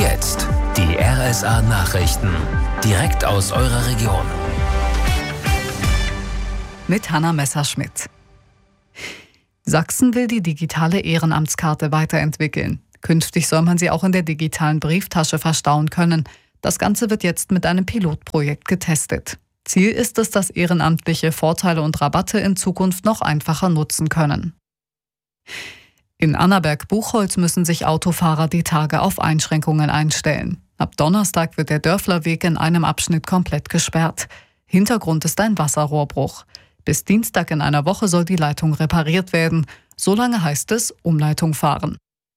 jetzt die RSA Nachrichten. Direkt aus eurer Region. Mit Hanna Messerschmidt. Sachsen will die digitale Ehrenamtskarte weiterentwickeln. Künftig soll man sie auch in der digitalen Brieftasche verstauen können. Das Ganze wird jetzt mit einem Pilotprojekt getestet. Ziel ist es, dass Ehrenamtliche Vorteile und Rabatte in Zukunft noch einfacher nutzen können. In Annaberg-Buchholz müssen sich Autofahrer die Tage auf Einschränkungen einstellen. Ab Donnerstag wird der Dörflerweg in einem Abschnitt komplett gesperrt. Hintergrund ist ein Wasserrohrbruch. Bis Dienstag in einer Woche soll die Leitung repariert werden. Solange heißt es Umleitung fahren.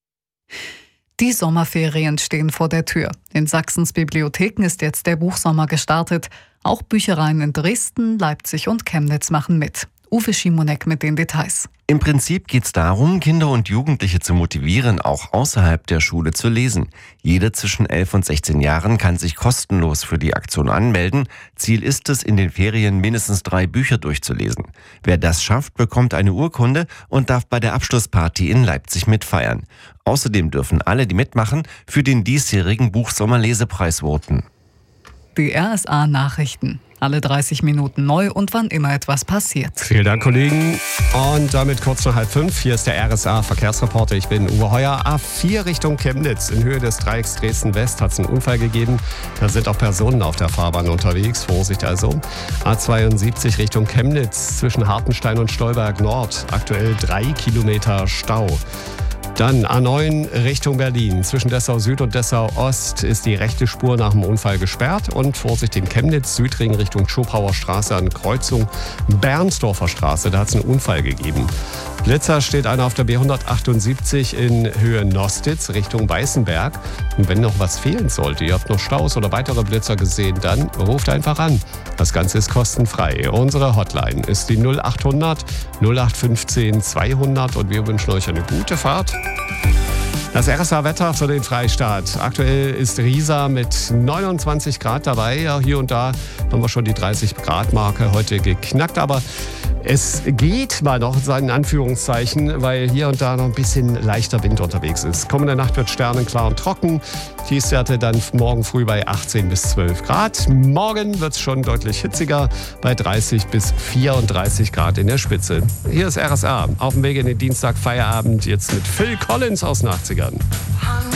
Die Sommerferien stehen vor der Tür. In Sachsens Bibliotheken ist jetzt der Buchsommer gestartet. Auch Büchereien in Dresden, Leipzig und Chemnitz machen mit. Uwe Schimonek mit den Details. Im Prinzip geht es darum, Kinder und Jugendliche zu motivieren, auch außerhalb der Schule zu lesen. Jeder zwischen 11 und 16 Jahren kann sich kostenlos für die Aktion anmelden. Ziel ist es, in den Ferien mindestens 3 Bücher durchzulesen. Wer das schafft, bekommt eine Urkunde und darf bei der Abschlussparty in Leipzig mitfeiern. Außerdem dürfen alle, die mitmachen, für den diesjährigen Buchsommerlesepreis voten. Die RSA Nachrichten. Alle 30 Minuten neu und wann immer etwas passiert. Vielen Dank, Kollegen. Und damit kurz nach 4:30. Hier ist der RSA Verkehrsreporter. Ich bin Uwe Heuer. A4 Richtung Chemnitz. In Höhe des Dreiecks Dresden-West hat es einen Unfall gegeben. Da sind auch Personen auf der Fahrbahn unterwegs. Vorsicht also. A72 Richtung Chemnitz zwischen Hartenstein und Stolberg Nord. Aktuell 3 Kilometer Stau. Dann A9 Richtung Berlin. Zwischen Dessau Süd und Dessau Ost ist die rechte Spur nach dem Unfall gesperrt. Und Vorsicht in Chemnitz, Südring Richtung Schopauer Straße an Kreuzung Bernsdorfer Straße. Da hat es einen Unfall gegeben. Blitzer steht einer auf der B178 in Höhe Nostitz Richtung Weißenberg. Und wenn noch was fehlen sollte, ihr habt noch Staus oder weitere Blitzer gesehen, dann ruft einfach an. Das Ganze ist kostenfrei. Unsere Hotline ist die 0800 0815 200 und wir wünschen euch eine gute Fahrt. Das RSA-Wetter für den Freistaat. Aktuell ist Riesa mit 29 Grad dabei. Ja, hier und da haben wir schon die 30-Grad-Marke heute geknackt. Aber es geht mal noch, in Anführungszeichen, weil hier und da noch ein bisschen leichter Wind unterwegs ist. Kommende Nacht wird sternenklar und trocken. Tiefstwerte dann morgen früh bei 18 bis 12 Grad. Morgen wird es schon deutlich hitziger bei 30 bis 34 Grad in der Spitze. Hier ist RSA auf dem Weg in den Dienstag Feierabend. Jetzt mit Phil Collins aus den 80ern.